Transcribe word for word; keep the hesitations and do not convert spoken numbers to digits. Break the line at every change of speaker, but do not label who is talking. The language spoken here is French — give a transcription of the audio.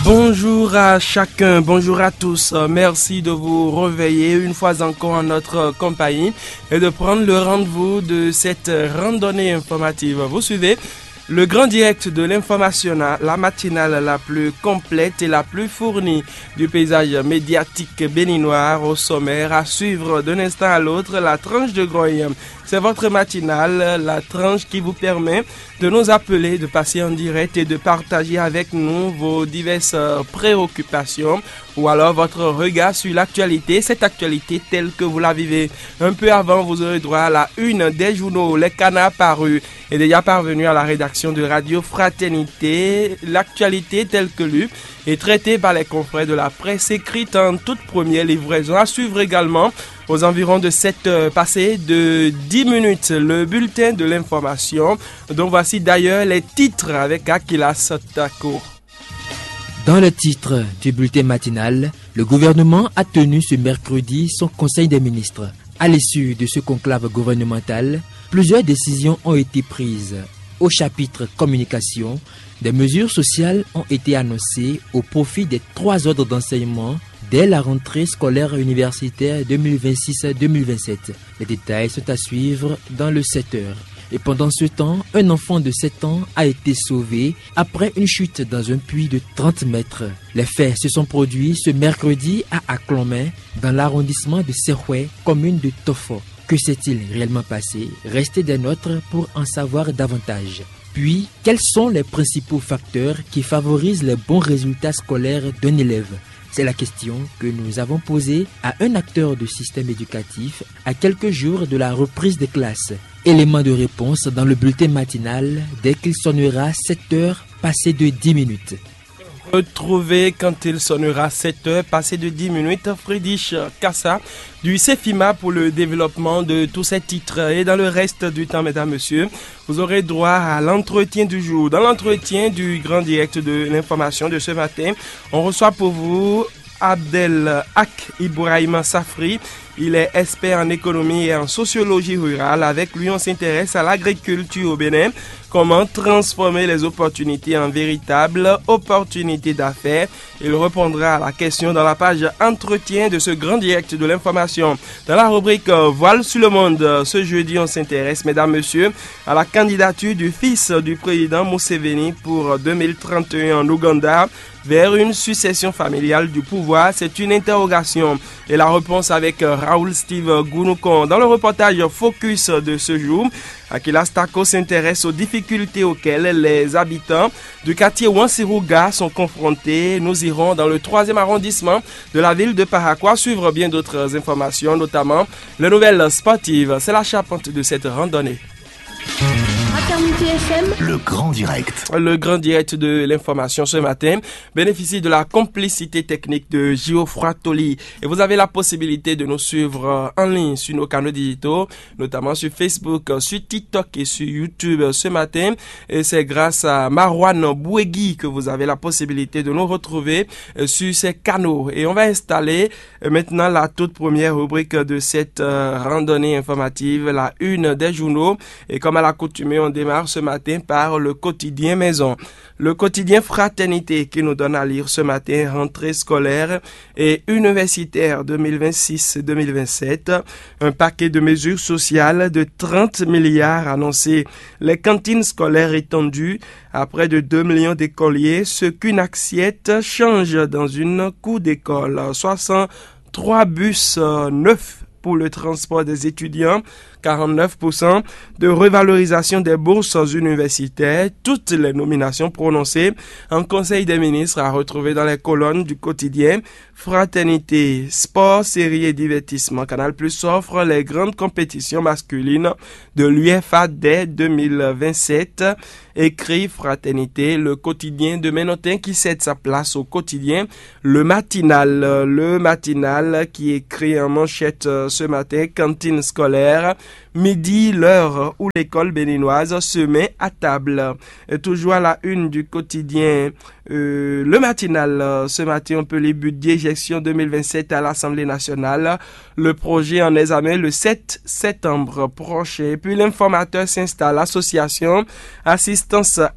Bonjour à chacun, bonjour à tous. Merci de vous réveiller une fois encore en notre compagnie et de prendre le rendez-vous de cette randonnée informative. Vous suivez le grand direct de l'information, la matinale la plus complète et la plus fournie du paysage médiatique béninois. Au sommaire, à suivre d'un instant à l'autre la tranche de Grogne. C'est votre matinale, la tranche qui vous permet de nous appeler, de passer en direct et de partager avec nous vos diverses préoccupations ou alors votre regard sur l'actualité, cette actualité telle que vous la vivez. Un peu avant, vous aurez droit à la une des journaux. Les canards parus est déjà parvenu à la rédaction de Radio Fraternité. L'actualité telle que lue est traitée par les confrères de la presse écrite en toute première livraison. À suivre également aux environs de sept heures passées de dix minutes, le bulletin de l'information, dont voici d'ailleurs les titres avec Akilas Tako.
Dans le titre du bulletin matinal, le gouvernement a tenu ce mercredi son conseil des ministres. À l'issue de ce conclave gouvernemental, plusieurs décisions ont été prises. Au chapitre communication, des mesures sociales ont été annoncées au profit des trois ordres d'enseignement dès la rentrée scolaire universitaire deux mille vingt-six deux mille vingt-sept. Les détails sont à suivre dans le sept heures. Et pendant ce temps, un enfant de sept ans a été sauvé après une chute dans un puits de trente mètres. Les faits se sont produits ce mercredi à Aclomé, dans l'arrondissement de Serhoué, commune de Tofo. Que s'est-il réellement passé? Restez des nôtres pour en savoir davantage. Puis, quels sont les principaux facteurs qui favorisent les bons résultats scolaires d'un élève? C'est la question que nous avons posée à un acteur du système éducatif à quelques jours de la reprise des classes. Élément de réponse dans le bulletin matinal dès qu'il sonnera sept heures passées de dix minutes.
Retrouvez quand il sonnera sept heures passées de dix minutes Friedrich Kassa du CEFIMA pour le développement de tous ces titres. Et dans le reste du temps, mesdames, messieurs, vous aurez droit à l'entretien du jour. Dans l'entretien du grand direct de l'information de ce matin, on reçoit pour vous Abdel Hak Ibrahima Safri. Il est expert en économie et en sociologie rurale. Avec lui, on s'intéresse à l'agriculture au Bénin. Comment transformer les opportunités en véritables opportunités d'affaires. Il répondra à la question dans la page entretien de ce grand direct de l'information. Dans la rubrique Voile sur le monde, ce jeudi, on s'intéresse, mesdames, messieurs, à la candidature du fils du président Museveni pour deux mille trente et un en Ouganda vers une succession familiale du pouvoir. C'est une interrogation et la réponse avec Raoul Steve Gounoucon. Dans le reportage Focus de ce jour, Akilas Tako s'intéresse aux difficultés auxquelles les habitants du quartier Wansiruga sont confrontés. Nous irons dans le troisième arrondissement de la ville de Paracois suivre bien d'autres informations, notamment les nouvelles sportives. C'est la charpente de cette randonnée.
Le grand direct.
Le grand direct de l'information ce matin bénéficie de la complicité technique de Gio Fratoli. Et vous avez la possibilité de nous suivre en ligne sur nos canaux digitaux, notamment sur Facebook, sur TikTok et sur YouTube ce matin. Et c'est grâce à Marwan Bouegui que vous avez la possibilité de nous retrouver sur ces canaux. Et on va installer maintenant la toute première rubrique de cette randonnée informative, la une des journaux. Et comme à l'accoutumée, on démarre ce matin par le quotidien Maison. Le quotidien Fraternité qui nous donne à lire ce matin rentrée scolaire et universitaire deux mille vingt-six deux mille vingt-sept. Un paquet de mesures sociales de trente milliards annoncés. Les cantines scolaires étendues à près de deux millions d'écoliers, ce qu'une assiette change dans une cour d'école. soixante-trois bus euh, neufs pour le transport des étudiants, quarante-neuf pour cent de revalorisation des bourses universitaires. Toutes les nominations prononcées en Conseil des ministres à retrouver dans les colonnes du quotidien Fraternité. Sport, séries et divertissement. Canal Plus offre les grandes compétitions masculines de l'U E F A dès deux mille vingt-sept. Écrit Fraternité, le quotidien de Ménotin qui cède sa place au quotidien Le Matinal. Le Matinal qui écrit en manchette ce matin, cantine scolaire, midi, l'heure où l'école béninoise se met à table. Et toujours à la une du quotidien euh, Le Matinal. Ce matin, on peut les budgets gestion deux mille vingt-sept à l'Assemblée nationale. Le projet en examen le sept septembre prochain. Et puis l'informateur s'installe. L'association Assistance